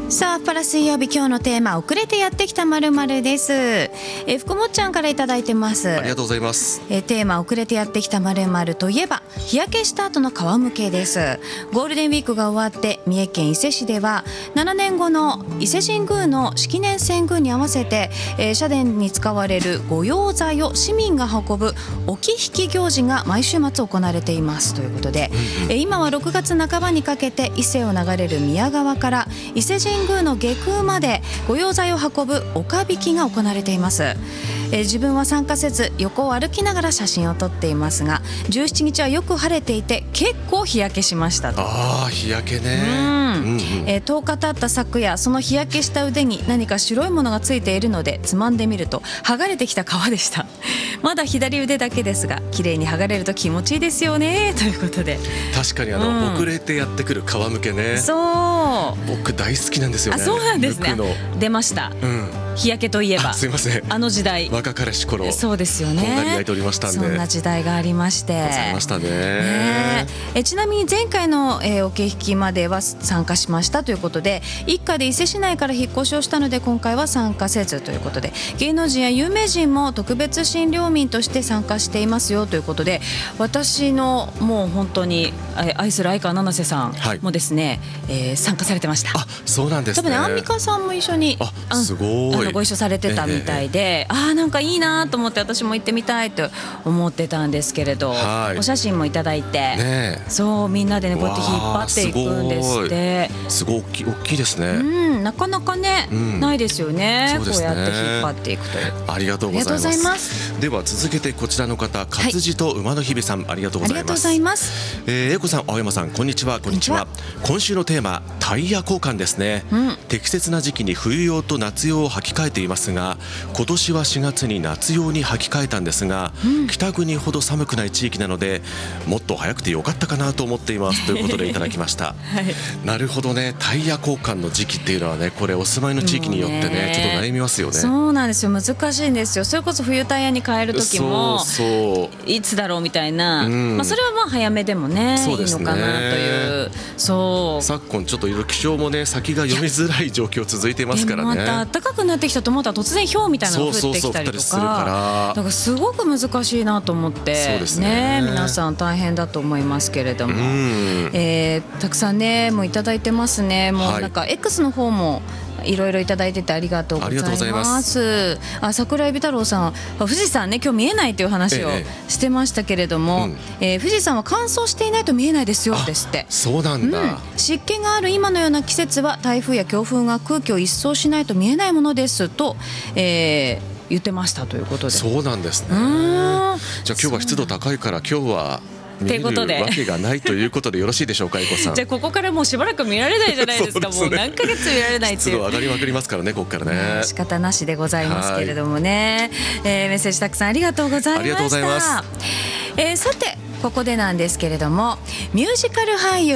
さあパラ水曜日、今日のテーマ、遅れてやってきた〇〇です。福もっちゃんからいただいてます。 ありがとうございます。 テーマ、遅れてやってきた〇〇といえば日焼けした後の皮むけです。ゴールデンウィークが終わって三重県伊勢市では7年後の伊勢神宮の式年遷宮に合わせて、社殿に使われる御用材を市民が運ぶ置き引き行事が毎週末行われていますということで、今は6月半ばにかけて伊勢を流れる宮川から伊勢神宮の下宮まで御用材を運ぶ岡引きが行われています。自分は参加せず横を歩きながら写真を撮っていますが、17日はよく晴れていて結構日焼けしましたと。 日焼けね。 10日経った昨夜、その日焼けした腕に何か白いものがついているのでつまんでみると剥がれてきた皮でした。まだ左腕だけですが綺麗に剥がれると気持ちいいですよねということで。 確かに遅れてやってくる皮むけね。 そう僕大好きなんですよね。 そうなんですね。出ました、日焼けといえばすいません、 あの時代、 若かりし頃、 そうですよね、 こんがり焼いておりましたんで、 そんな時代がありましてございましたね。 ちなみに前回のおけ引きまでは参加しましたということで、一家で伊勢市内から引っ越しをしたので今回は参加せずということで、芸能人や有名人も特別診療民として参加していますよということで、私のもう本当に愛する相川七瀬さんもですね、参加されてました。 そうなんですね。 多分ね、アンミカさんも一緒にすごいご一緒されてたみたいで、なんかいいなと思って私も行ってみたいと思ってたんですけれど、お写真もいただいて、そうみんなでねこうやって引っ張っていくんですって。 すごい大きいですね。 なかなかね、ないですよね、こうやって引っ張っていくという。 ありがとうございます。では続けてこちらの方、活字と馬の日々さん、ありがとうございます。英子さん、青山さん、こんにちは。こんにちは。今週のテーマ、タイヤ交換ですね。適切な時期に冬用と夏用を履き替えていますが、今年は4月に夏用に履き替えたんですが、北国ほど寒くない地域なのでもっと早くてよかったかなと思っていますということでいただきました。なるほどね。タイヤ交換の時期っていうのはね、これお住まいの地域によってね、ちょっと悩みますよね。そうなんですよ、難しいんですよ。それこそ冬タイヤに変える時もいつだろうみたいな、それはまあ早めでもね、いいのかなという。昨今ちょっといろいろ気象もね、先が読みづらい状況続いてますからね。 また暖かくなってきたと思ったら突然氷みたいなのが降ってきたりとか、だからすごく難しいなと思ってね、皆さん大変だと思いますけれども、たくさんねもういただいてますね。もうなんか X の方もいろいろいただいててありがとうございます。桜井美太郎さん、富士山ね今日見えないという話をしてましたけれども、富士山は乾燥していないと見えないですよですって。 そうなんだ。 湿気がある今のような季節は台風や強風が空気を一掃しないと見えないものですと、言ってましたということで。 そうなんですね。じゃあ今日は湿度高いから今日は見えるわけがないということでよろしいでしょうか、英子さん。 じゃあここからもうしばらく見られないじゃないですか。もう何ヶ月見られないっていう。 湿度上がりまくりますからね、ここからね。 仕方なしでございますけれどもね。メッセージたくさんありがとうございました。ありがとうございます。さてここでなんですけれども、ミュージカル俳優